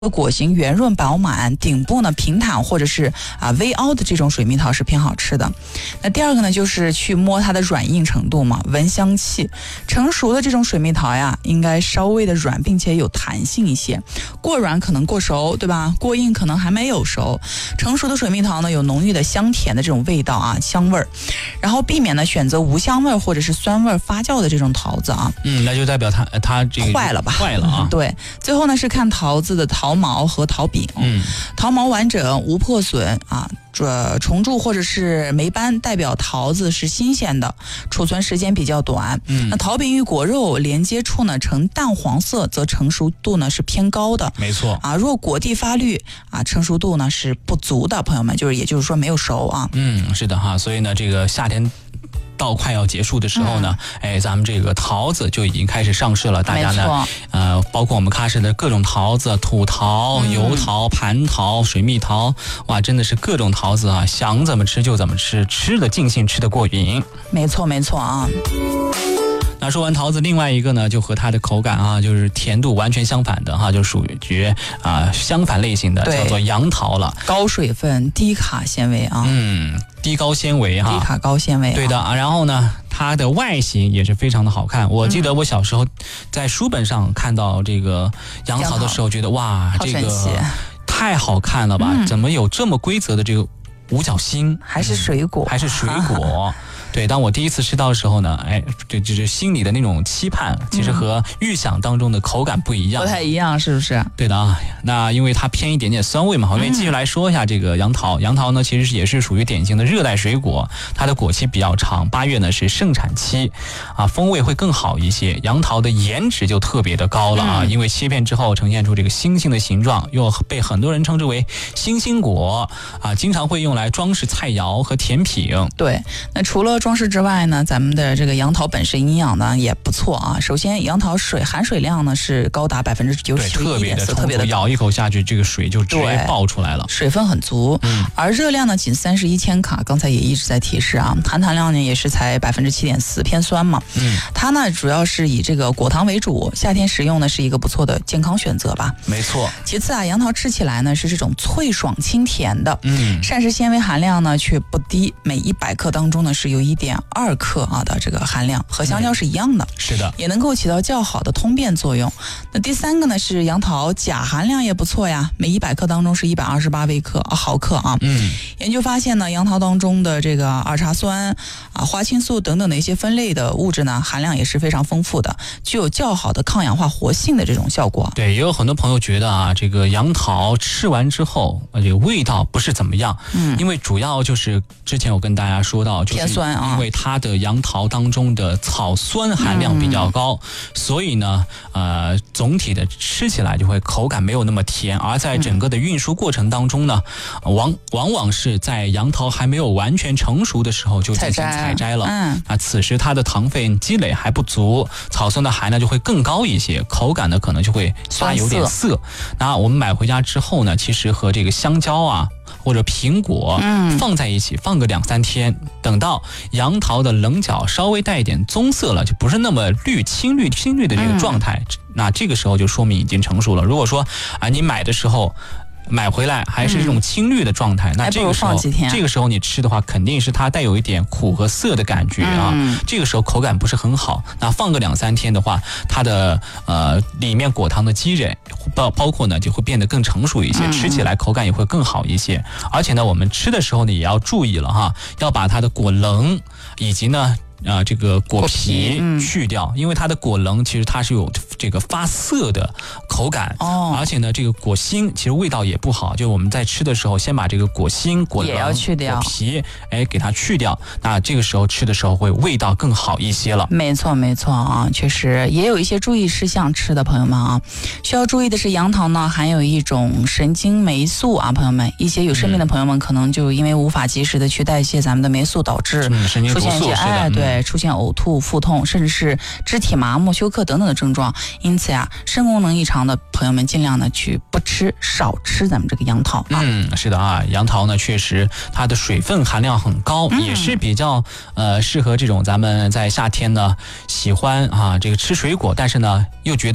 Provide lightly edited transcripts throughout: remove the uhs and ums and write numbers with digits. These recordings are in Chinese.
果形圆润饱满，顶部呢平坦或者是微凹的这种水蜜桃是偏好吃的。那第二个呢，就是去摸它的软硬程度嘛，闻香气。成熟的这种水蜜桃呀，应该稍微的软，并且有弹性一些。过软可能过熟，对吧？过硬可能还没有熟。成熟的水蜜桃呢，有浓郁的香甜的这种味道啊，香味儿。然后避免呢选择无香味或者是酸味发酵的这种桃子啊。 那就代表它这个坏了吧？ 坏了啊。 对，最后呢是看桃子的桃毛和桃柄。桃毛完整无破损啊，虫蛀或者是霉斑代表桃子是新鲜的，储存时间比较短。那桃柄与果肉连接处呢呈淡黄色，则成熟度呢是偏高的。 没错啊，若果蒂发绿啊，成熟度呢是不足的，朋友们，也就是说没有熟啊。 是的哈，所以呢这个夏天到快要结束的时候呢，咱们这个桃子就已经开始上市了。大家呢，包括我们喀什的各种桃子，土桃、油桃、蟠桃、水蜜桃，哇，真的是各种桃子啊，想怎么吃就怎么吃，吃得尽兴，吃得过瘾。 没错啊。 那说完桃子，另外一个呢，就和它的口感啊，就是甜度完全相反的哈，就属于相反类型的，叫做杨桃了。 高水分、低卡纤维啊。 低高纤维哈， 低卡高纤维。 对的啊。然后呢，它的外形也是非常的好看。我记得我小时候在书本上看到这个杨桃的时候，觉得哇，这个太好看了吧？怎么有这么规则的这个五角星？ 还是水果？ 对，当我第一次吃到的时候呢，对，就是心里的那种期盼，其实和预想当中的口感不一样， 不太一样，是不是？ 对的啊。那因为它偏一点点酸味嘛，我们继续来说一下这个杨桃。杨桃呢，其实也是属于典型的热带水果，它的果期比较长，8月呢是盛产期，风味会更好一些。杨桃的颜值就特别的高了啊，因为切片之后呈现出这个星星的形状，又被很多人称之为星星果啊，经常会用来装饰菜肴和甜品。 对，那除了装饰之外呢，咱们的这个杨桃本身营养呢也不错啊。首先，杨桃含水量呢是高达91.4%，特别的咬一口下去，这个水就直接爆出来了， 水分很足。而热量呢仅31千卡，刚才也一直在提示啊。含糖量呢也是才7.4%，偏酸嘛。它呢主要是以这个果糖为主，夏天食用呢是一个不错的健康选择吧。 没错。 其次啊，杨桃吃起来呢是这种脆爽清甜的，膳食纤维含量呢却不低，每100克当中呢是有1.2克的这个含量，和香蕉是一样的。 是的， 也能够起到较好的通便作用。那第三个呢是杨桃钾含量也不错呀，每100克当中是128毫克啊。研究发现呢，杨桃当中的这个儿茶酸花青素等等的一些分类的物质呢，含量也是非常丰富的，具有较好的抗氧化活性的这种效果。 对，也有很多朋友觉得这个杨桃吃完之后这个味道不是怎么样，因为主要就是之前我跟大家说到，就是偏酸啊， 因为它的杨桃当中的草酸含量比较高，所以呢总体的吃起来就会口感没有那么甜，而在整个的运输过程当中呢，往往是在杨桃还没有完全成熟的时候就进行采摘了。此时它的糖分积累还不足，草酸的含量就会更高一些，口感呢可能就会发有点涩。那我们买回家之后呢，其实和这个香蕉或者苹果放在一起，放个2-3天，等到杨桃的棱角稍微带一点棕色了，就不是那么青绿的这个状态，那这个时候就说明已经成熟了。如果说你买的时候买回来还是这种青绿的状态，那这个时候你吃的话，肯定是它带有一点苦和涩的感觉啊。这个时候口感不是很好。那放个2-3天的话，它的里面果糖的积累包括呢就会变得更成熟一些，吃起来口感也会更好一些。而且呢，我们吃的时候呢也要注意了哈，要把它的果棱以及呢这个果皮去掉，因为它的果棱其实它是有这个发涩的口感，而且呢这个果心其实味道也不好，就我们在吃的时候先把这个果心、果棱、 也要去掉， 果皮给它去掉，那这个时候吃的时候会味道更好一些了。 没错啊，确实也有一些注意事项，吃的朋友们啊，需要注意的是杨桃呢含有一种神经酶素啊，朋友们，一些有生病的朋友们可能就因为无法及时的去代谢咱们的酶素，导致出现一些出现呕吐、腹痛，甚至是肢体麻木、休克等等的症状。因此呀，肾功能异常的朋友们尽量呢去少吃咱们这个杨桃啊。 是的啊，杨桃呢确实它的水分含量很高，也是比较适合这种咱们在夏天呢喜欢这个吃水果，但是呢又觉得糖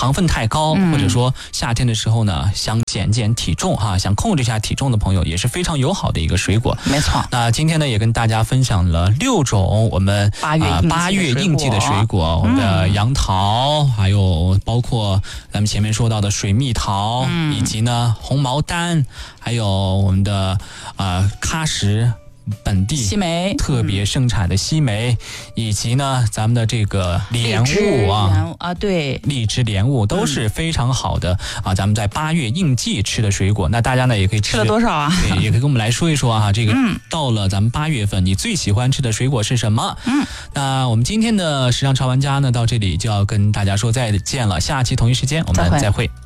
糖分太高，或者说夏天的时候呢想减体重想控制一下体重的朋友，也是非常友好的一个水果。 没错。 那今天呢也跟大家分享了6种我们8月应季的水果，我们的杨桃，还有包括咱们前面说到的水蜜桃，以及呢红毛丹，还有我们的喀什本地西梅特别生产的西梅，以及呢咱们的这个莲雾对， 荔枝莲雾都是非常好的咱们在8月应季吃的水果。那大家呢也可以吃了多少啊？ 对，也可以跟我们来说一说这个到了咱们8月份，你最喜欢吃的水果是什么？那我们今天的时尚潮玩家呢到这里就要跟大家说再见了，下期同一时间我们再会。